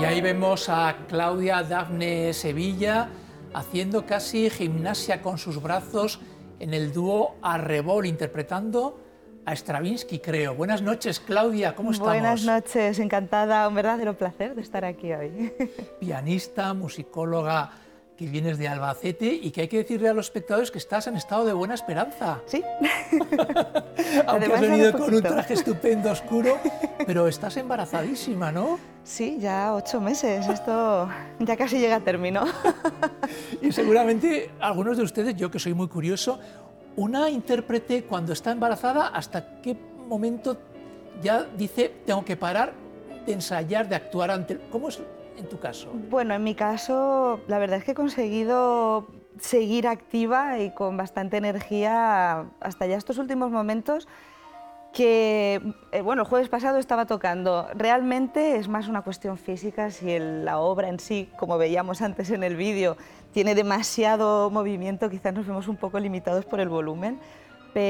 Y ahí vemos a Claudia Dafne Sevilla haciendo casi gimnasia con sus brazos en el dúo Arrebol, interpretando a Stravinsky, creo. Buenas noches, Claudia, ¿cómo estamos? Buenas noches, encantada, un verdadero placer de estar aquí hoy. Pianista, musicóloga, que vienes de Albacete y que hay que decirle a los espectadores que estás en estado de buena esperanza. Sí. Aunque has venido con un traje estupendo, oscuro, pero estás embarazadísima, ¿no? Sí, ya 8 meses, esto ya casi llega a término. Y seguramente algunos de ustedes, yo que soy muy curioso, una intérprete cuando está embarazada, ¿hasta qué momento ya dice tengo que parar de ensayar, de actuar ante... ¿Cómo es en tu caso? Bueno, en mi caso, la verdad es que he conseguido seguir activa y con bastante energía hasta ya estos últimos momentos que, bueno, el jueves pasado estaba tocando. Realmente es más una cuestión física, si la obra en sí, como veíamos antes en el vídeo, tiene demasiado movimiento, quizás nos vemos un poco limitados por el volumen,